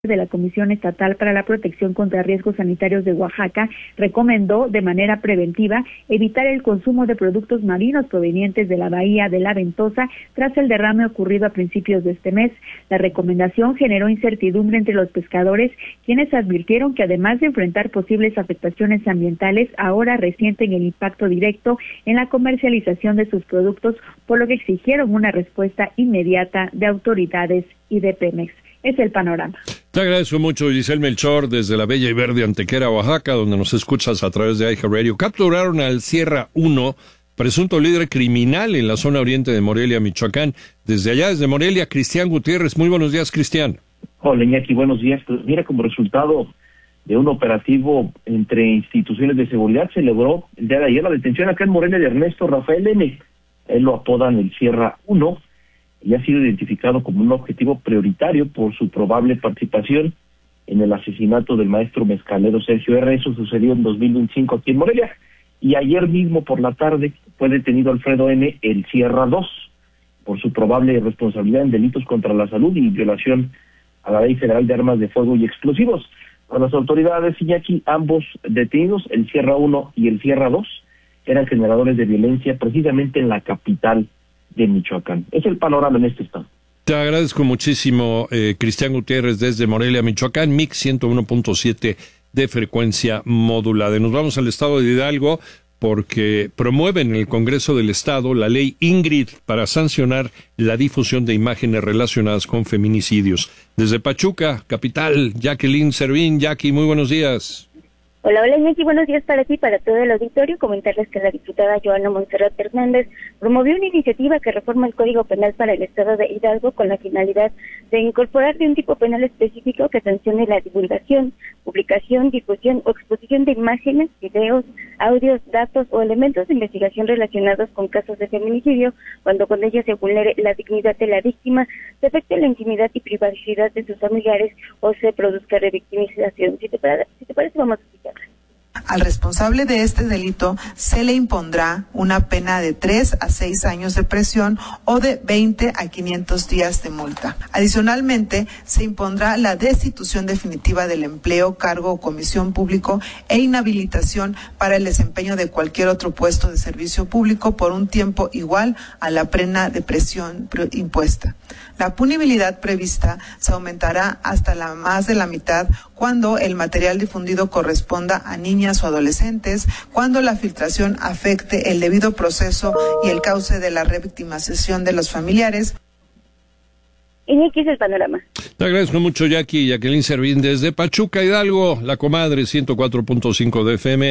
de la Comisión Estatal para la Protección contra Riesgos Sanitarios de Oaxaca recomendó de manera preventiva evitar el consumo de productos marinos provenientes de la bahía de La Ventosa tras el derrame ocurrido a principios de este mes. La recomendación generó incertidumbre entre los pescadores, quienes advirtieron que además de enfrentar posibles afectaciones ambientales, ahora resienten el impacto directo en la comercialización de sus productos, por lo que exigieron una respuesta inmediata de autoridades y de Pemex. Es el panorama. Te agradezco mucho, Giselle Melchor, desde la bella y verde Antequera, Oaxaca, donde nos escuchas a través de iHeartRadio. Capturaron al Sierra 1, presunto líder criminal en la zona oriente de Morelia, Michoacán. Desde allá, desde Morelia, Cristian Gutiérrez. Muy buenos días, Cristian. Hola, Iñaki, buenos días. Pues mira, como resultado de un operativo entre instituciones de seguridad, se logró el día de ayer la detención acá en Morelia de Ernesto Rafael N. Él lo apodan el Sierra 1. Y ha sido identificado como un objetivo prioritario por su probable participación en el asesinato del maestro mezcalero Sergio R. Eso sucedió en 2025 aquí en Morelia. Y ayer mismo por la tarde fue detenido Alfredo N., el Sierra 2, por su probable responsabilidad en delitos contra la salud y violación a la Ley Federal de Armas de Fuego y Explosivos. Para las autoridades, Iñaki, ambos detenidos, el Sierra 1 y el Sierra 2, eran generadores de violencia precisamente en la capital de Michoacán. Es el panorama en este estado. Te agradezco muchísimo, Cristian Gutiérrez, desde Morelia, Michoacán, Mix 101.7 de frecuencia modulada. Nos vamos al estado de Hidalgo porque promueven en el Congreso del Estado la ley Ingrid para sancionar la difusión de imágenes relacionadas con feminicidios. Desde Pachuca, capital, Jacqueline Servín. Jackie, muy buenos días. Hola, Iñaki, buenos días para ti y para todo el auditorio. Comentarles que la diputada Joana Montserrat Hernández promovió una iniciativa que reforma el Código Penal para el Estado de Hidalgo con la finalidad de incorporar de un tipo penal específico que sancione la divulgación, publicación, difusión o exposición de imágenes, videos, audios, datos o elementos de investigación relacionados con casos de feminicidio, cuando con ello se vulnere la dignidad de la víctima, se afecte la intimidad y privacidad de sus familiares o se produzca revictimización. Si te parece, vamos a explicar. Al responsable de este delito se le impondrá una pena de 3 a 6 años de prisión o de 20 a 500 días de multa. Adicionalmente, se impondrá la destitución definitiva del empleo, cargo o comisión público e inhabilitación para el desempeño de cualquier otro puesto de servicio público por un tiempo igual a la pena de prisión impuesta. La punibilidad prevista se aumentará hasta más de la mitad cuando el material difundido corresponda a niñas o adolescentes, cuando la filtración afecte el debido proceso y el cauce de la revictimización de los familiares. Iñaki, es el panorama. Te agradezco mucho, Jackie. Jacqueline Servín desde Pachuca, Hidalgo, La Comadre, 104.5 de FM,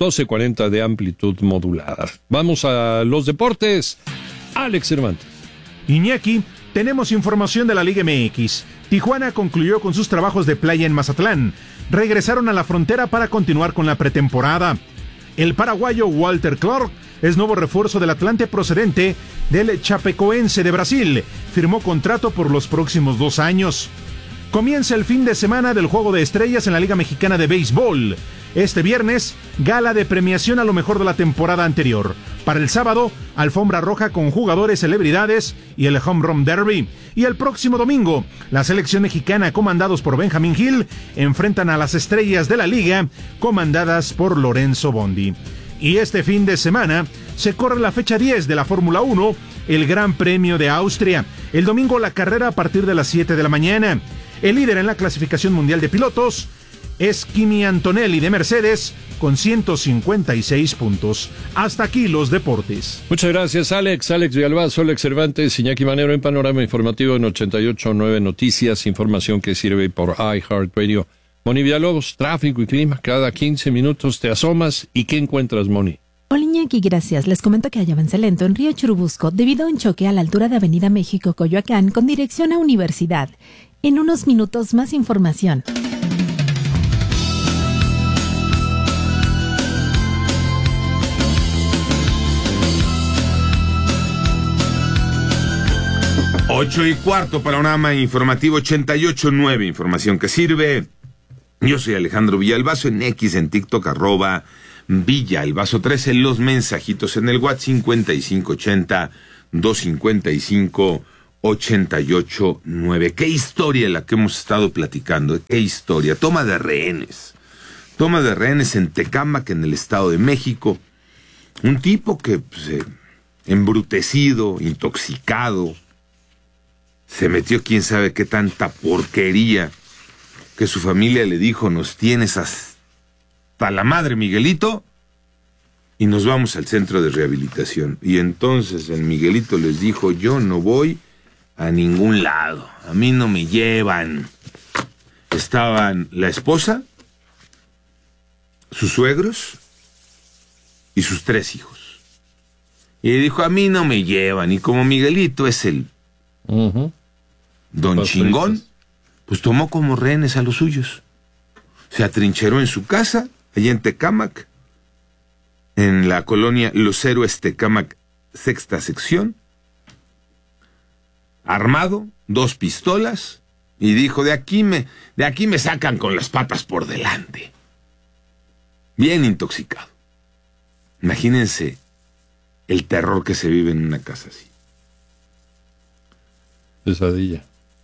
1240 de amplitud modulada. Vamos a los deportes. Alex Cervantes. Iñaki, tenemos información de la Liga MX. Tijuana concluyó con sus trabajos de playa en Mazatlán. Regresaron a la frontera para continuar con la pretemporada. El paraguayo Walter Clark es nuevo refuerzo del Atlante procedente del Chapecoense de Brasil. Firmó contrato por los próximos 2 años. Comienza el fin de semana del Juego de Estrellas en la Liga Mexicana de Béisbol. Este viernes, gala de premiación a lo mejor de la temporada anterior. Para el sábado, alfombra roja con jugadores, celebridades y el Home Run Derby. Y el próximo domingo, la selección mexicana, comandados por Benjamín Gil, enfrentan a las estrellas de la liga, comandadas por Lorenzo Bondi. Y este fin de semana, se corre la fecha 10 de la Fórmula 1, el Gran Premio de Austria. El domingo la carrera a partir de las 7 de la mañana. El líder en la clasificación mundial de pilotos es Kimi Antonelli de Mercedes con 156 puntos. Hasta aquí los deportes. Muchas gracias, Alex. Alex Villalbazo, Alex Cervantes, Iñaki Manero en Panorama Informativo en 88.9 Noticias, información que sirve por iHeartRadio. Moni Villalobos, tráfico y clima, cada 15 minutos te asomas y ¿qué encuentras, Moni? Hola, Iñaki, gracias. Les comento que hay avance lento en Río Churubusco debido a un choque a la altura de Avenida México Coyoacán con dirección a Universidad. En unos minutos más información. Ocho y cuarto, panorama informativo 88.9, información que sirve. Yo soy Alejandro Villalbazo en X, en TikTok, @Villalbazo 13, los mensajitos en el WhatsApp 5580-255 88.9. Qué historia la que hemos estado platicando, qué historia. Toma de rehenes en Tecámac, en el Estado de México. Un tipo que embrutecido, intoxicado, se metió quién sabe qué tanta porquería, que su familia le dijo: nos tienes hasta la madre, Miguelito, y nos vamos al centro de rehabilitación. Y entonces el Miguelito les dijo: yo no voy a ningún lado, a mí no me llevan. Estaban la esposa, sus suegros y sus 3 hijos. Y dijo: a mí no me llevan. Y como Miguelito es el don chingón, pues tomó como rehenes a los suyos. Se atrincheró en su casa, allá en Tecámac, en la colonia Los Héroes Tecámac, 6ª sección, armado, 2 pistolas, y dijo: de aquí me sacan con las patas por delante. Bien intoxicado. Imagínense el terror que se vive en una casa así. Pesadilla.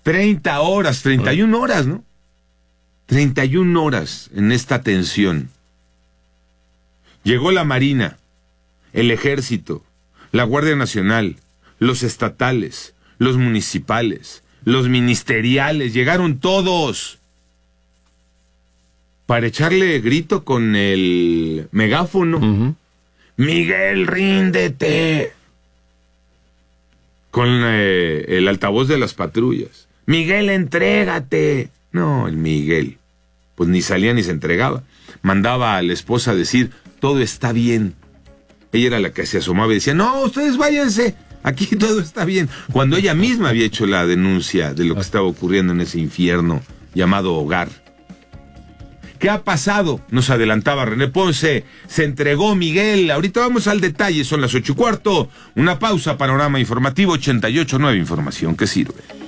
31 horas, ¿no? 31 horas en esta tensión. Llegó la Marina, el Ejército, la Guardia Nacional, los estatales, los municipales, los ministeriales, llegaron todos para echarle grito con el megáfono. Miguel, ríndete. Con el altavoz de las patrullas. Miguel, entrégate. No, el Miguel, pues ni salía ni se entregaba. Mandaba a la esposa a decir: todo está bien. Ella era la que se asomaba y decía: no, ustedes váyanse, aquí todo está bien. Cuando ella misma había hecho la denuncia de lo que estaba ocurriendo en ese infierno llamado hogar. ¿Qué ha pasado? Nos adelantaba René Ponce. Se entregó Miguel. Ahorita vamos al detalle. Son las 8:15. Una pausa. Panorama informativo 88.9. Información que sirve.